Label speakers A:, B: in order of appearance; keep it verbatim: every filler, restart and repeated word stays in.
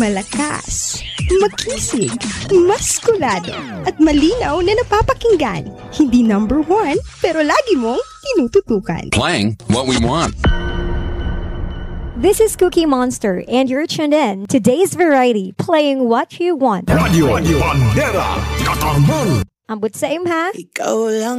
A: malakas, makisig, maskulado, at malinaw na napapakinggan. Hindi number one, pero lagi mong tinututukan.
B: Playing what we want.
C: This is Cookie Monster, and you're tuned in to Today's Variety, playing what you want.
D: Radio Bandera Katarman.
C: Ambot sa imha.
E: Ikaw lang